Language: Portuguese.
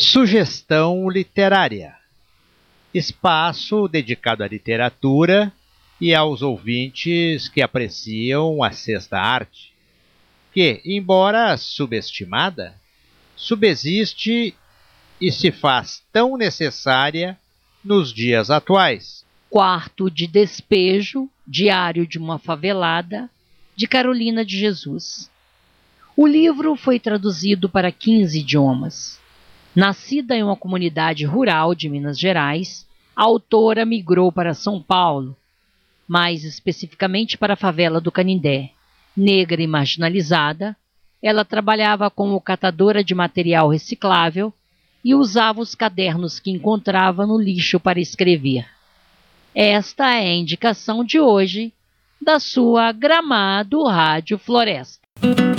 Sugestão literária. Espaço dedicado à literatura e aos ouvintes que apreciam a sexta arte, que, embora subestimada, subsiste e se faz tão necessária nos dias atuais. Quarto de Despejo, Diário de uma Favelada, de Carolina de Jesus. O livro foi traduzido para 15 idiomas. Nascida em uma comunidade rural de Minas Gerais, a autora migrou para São Paulo, mais especificamente para a favela do Canindé. Negra e marginalizada, ela trabalhava como catadora de material reciclável e usava os cadernos que encontrava no lixo para escrever. Esta é a indicação de hoje da sua Gramado Rádio Floresta.